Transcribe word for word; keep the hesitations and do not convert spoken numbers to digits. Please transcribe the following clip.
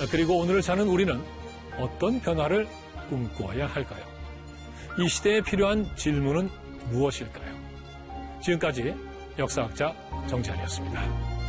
그리고 오늘을 사는 우리는 어떤 변화를 꿈꾸어야 할까요? 이 시대에 필요한 질문은 무엇일까요? 지금까지 역사학자 정찬이었습니다.